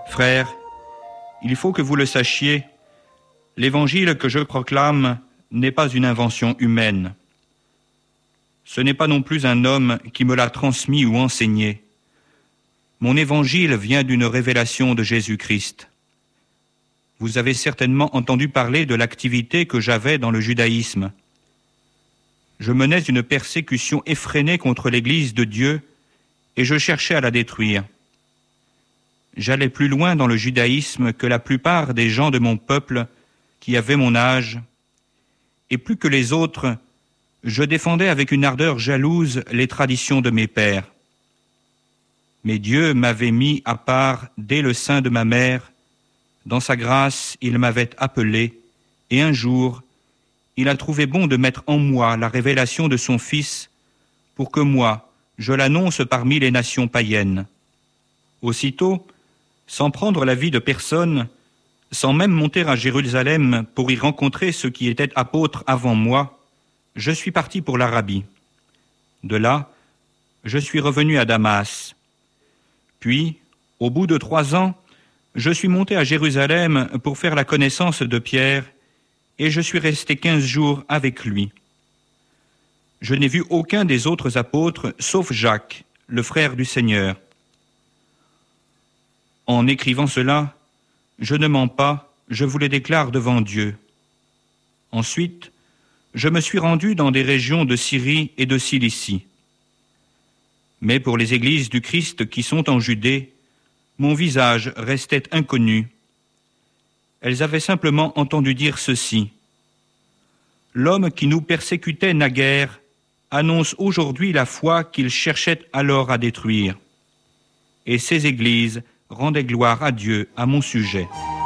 Frères, il faut que vous le sachiez, l'évangile que je proclame n'est pas une invention humaine. Ce n'est pas non plus un homme qui me l'a transmis ou enseigné. Mon évangile vient d'une révélation de Jésus-Christ. Vous avez certainement entendu parler de l'activité que j'avais dans le judaïsme. Je menais une persécution effrénée contre l'Église de Dieu et je cherchais à la détruire. J'allais plus loin dans le judaïsme que la plupart des gens de mon peuple qui avaient mon âge, et plus que les autres, je défendais avec une ardeur jalouse les traditions de mes pères. Mais Dieu m'avait mis à part dès le sein de ma mère. Dans sa grâce, il m'avait appelé, et un jour, il a trouvé bon de mettre en moi la révélation de son Fils, pour que moi, je l'annonce parmi les nations païennes. Aussitôt, sans prendre l'avis de personne, sans même monter à Jérusalem pour y rencontrer ceux qui étaient apôtres avant moi, je suis parti pour l'Arabie. De là, je suis revenu à Damas. Puis, au bout de 3 ans, je suis monté à Jérusalem pour faire la connaissance de Pierre, et je suis resté 15 jours avec lui. Je n'ai vu aucun des autres apôtres, sauf Jacques, le frère du Seigneur. En écrivant cela, je ne mens pas, je vous le déclare devant Dieu. Ensuite, je me suis rendu dans des régions de Syrie et de Cilicie. Mais pour les églises du Christ qui sont en Judée, mon visage restait inconnu. Elles avaient simplement entendu dire ceci. L'homme qui nous persécutait naguère annonce aujourd'hui la foi qu'il cherchait alors à détruire. Et ces églises rendaient gloire à Dieu à mon sujet.